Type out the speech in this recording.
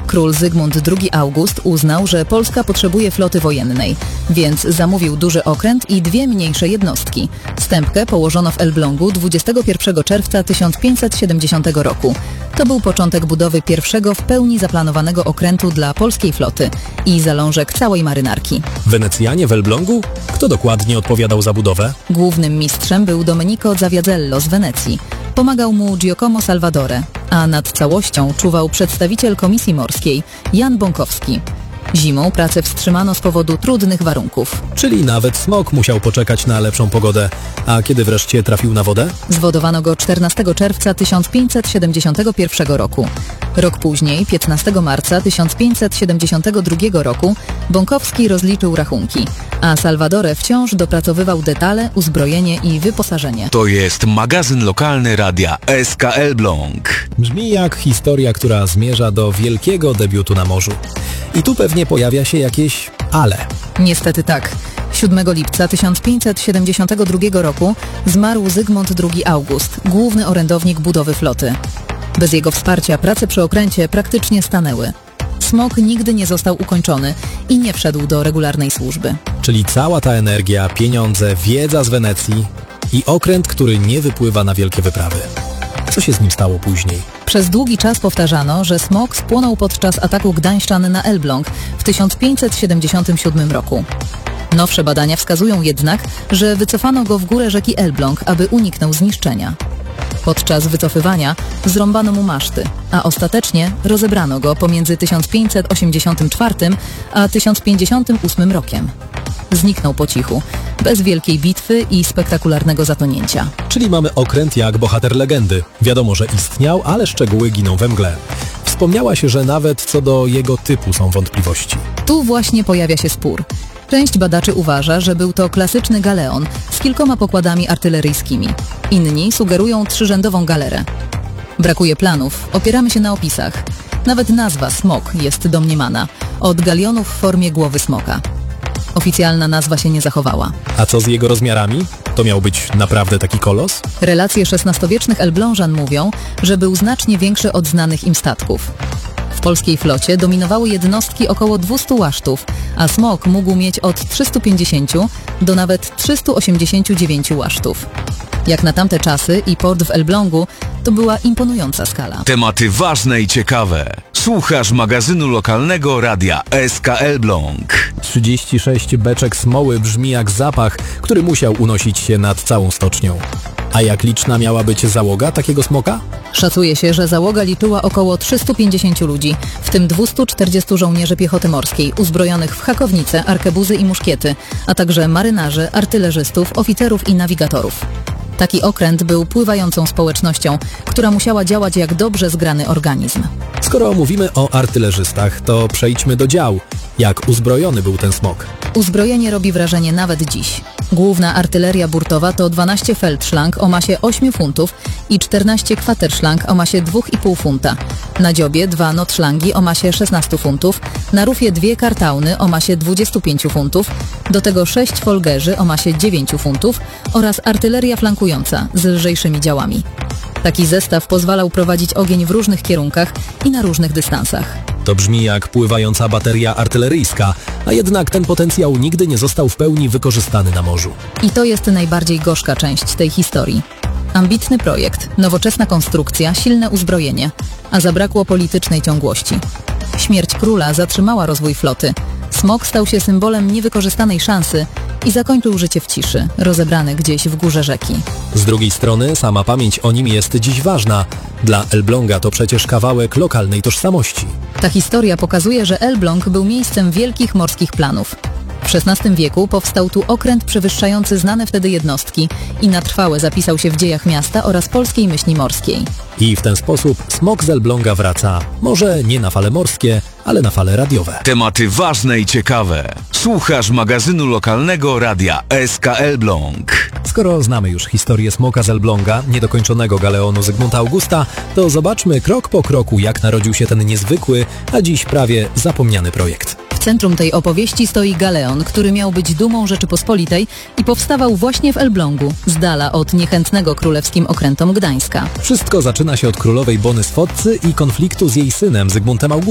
Król Zygmunt II August uznał, że Polska potrzebuje floty wojennej, więc zamówił duży okręt i dwie mniejsze jednostki. Stępkę położono w Elblągu 21 czerwca 1570 roku. To był początek budowy pierwszego w pełni zaplanowanego okrętu dla polskiej floty i zalążek całej marynarki. Wenecjanie w Elblągu? Kto dokładnie odpowiadał za budowę? Głównym mistrzem był Domenico Zaviazello z Wenecji. Pomagał mu Giacomo Salvadore, a nad całością czuwał przedstawiciel Komisji Morskiej Jan Bąkowski. Zimą pracę wstrzymano z powodu trudnych warunków. Czyli nawet smok musiał poczekać na lepszą pogodę. A kiedy wreszcie trafił na wodę? Zwodowano go 14 czerwca 1571 roku. Rok później, 15 marca 1572 roku, Bąkowski rozliczył rachunki, a Salvadore wciąż dopracowywał detale, uzbrojenie i wyposażenie. To jest magazyn lokalny radia SK Elbląg. Brzmi jak historia, która zmierza do wielkiego debiutu na morzu. I tu pewnie pojawia się jakieś ale. Niestety tak. 7 lipca 1572 roku zmarł Zygmunt II August, główny orędownik budowy floty. Bez jego wsparcia prace przy okręcie praktycznie stanęły. Smok nigdy nie został ukończony i nie wszedł do regularnej służby. Czyli cała ta energia, pieniądze, wiedza z Wenecji i okręt, który nie wypływa na wielkie wyprawy. Co się z nim stało później? Przez długi czas powtarzano, że smok spłonął podczas ataku gdańszczan na Elbląg w 1577 roku. Nowsze badania wskazują jednak, że wycofano go w górę rzeki Elbląg, aby uniknął zniszczenia. Podczas wycofywania zrąbano mu maszty, a ostatecznie rozebrano go pomiędzy 1584 a 1058 rokiem. Zniknął po cichu, bez wielkiej bitwy i spektakularnego zatonięcia. Czyli mamy okręt jak bohater legendy. Wiadomo, że istniał, ale szczegóły giną we mgle. Wspomniałaś, że nawet co do jego typu są wątpliwości. Tu właśnie pojawia się spór. Część badaczy uważa, że był to klasyczny galeon z kilkoma pokładami artyleryjskimi. Inni sugerują trzyrzędową galerę. Brakuje planów, opieramy się na opisach. Nawet nazwa smok jest domniemana, od galionów w formie głowy smoka. Oficjalna nazwa się nie zachowała. A co z jego rozmiarami? To miał być naprawdę taki kolos? Relacje XVI-wiecznych Elblążan mówią, że był znacznie większy od znanych im statków. W polskiej flocie dominowały jednostki około 200 łasztów, a smok mógł mieć od 350 do nawet 389 łasztów. Jak na tamte czasy i port w Elblągu, to była imponująca skala. Tematy ważne i ciekawe. Słuchasz magazynu lokalnego radia SK Elbląg. 36 beczek smoły brzmi jak zapach, który musiał unosić się nad całą stocznią. A jak liczna miała być załoga takiego smoka? Szacuje się, że załoga liczyła około 350 ludzi, w tym 240 żołnierzy piechoty morskiej, uzbrojonych w hakownice, arkebuzy i muszkiety, a także marynarzy, artylerzystów, oficerów i nawigatorów. Taki okręt był pływającą społecznością, która musiała działać jak dobrze zgrany organizm. Skoro mówimy o artylerzystach, to przejdźmy do dział. Jak uzbrojony był ten smok? Uzbrojenie robi wrażenie nawet dziś. Główna artyleria burtowa to 12 feldszlang o masie 8 funtów i 14 kwaterszlang o masie 2,5 funta. Na dziobie 2 notszlangi o masie 16 funtów, na rufie 2 kartauny o masie 25 funtów, do tego 6 folgerzy o masie 9 funtów oraz artyleria flankująca z lżejszymi działami. Taki zestaw pozwalał prowadzić ogień w różnych kierunkach i na różnych dystansach. To brzmi jak pływająca bateria artyleryjska, a jednak ten potencjał nigdy nie został w pełni wykorzystany na morzu. I to jest najbardziej gorzka część tej historii. Ambitny projekt, nowoczesna konstrukcja, silne uzbrojenie, a zabrakło politycznej ciągłości. Śmierć króla zatrzymała rozwój floty. Smok stał się symbolem niewykorzystanej szansy i zakończył życie w ciszy, rozebrany gdzieś w górze rzeki. Z drugiej strony sama pamięć o nim jest dziś ważna. Dla Elbląga to przecież kawałek lokalnej tożsamości. Ta historia pokazuje, że Elbląg był miejscem wielkich morskich planów. W XVI wieku powstał tu okręt przewyższający znane wtedy jednostki i na trwałe zapisał się w dziejach miasta oraz polskiej myśli morskiej. I w ten sposób smok z Elbląga wraca, może nie na fale morskie, ale na fale radiowe. Tematy ważne i ciekawe. Słuchasz magazynu lokalnego radia SK Elbląg. Skoro znamy już historię smoka z Elbląga, niedokończonego galeonu Zygmunta Augusta, to zobaczmy krok po kroku, jak narodził się ten niezwykły, a dziś prawie zapomniany projekt. W centrum tej opowieści stoi galeon, który miał być dumą Rzeczypospolitej i powstawał właśnie w Elblągu, z dala od niechętnego królewskim okrętom Gdańska. Wszystko zaczyna się od królowej Bony Sfotcy i konfliktu z jej synem Zygmuntem Augustem.